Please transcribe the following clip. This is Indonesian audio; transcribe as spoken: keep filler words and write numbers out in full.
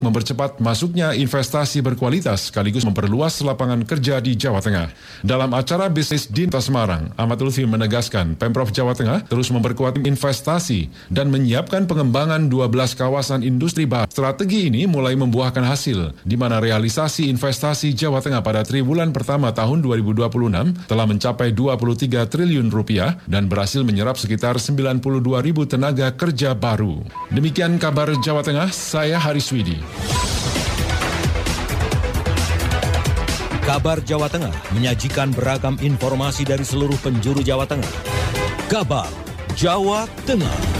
mempercepat masuknya investasi berkualitas sekaligus memperluas lapangan kerja di Jawa Tengah. Dalam acara bisnis di Kota Semarang, Ahmad Lutfi menegaskan Pemprov Jawa Tengah terus memperkuat investasi dan menyiapkan pengembangan dua belas kawasan industri baru. Strategi ini mulai membuahkan hasil, di mana realisasi investasi Jawa Tengah pada triwulan pertama tahun dua ribu dua puluh enam telah mencapai dua puluh tiga triliun rupiah dan berhasil menyerap sekitar sembilan puluh dua ribu tenaga kerja baru. Demikian kabar Jawa Tengah, saya Haris Widi. Kabar Jawa Tengah menyajikan beragam informasi dari seluruh penjuru Jawa Tengah. Kabar Jawa Tengah.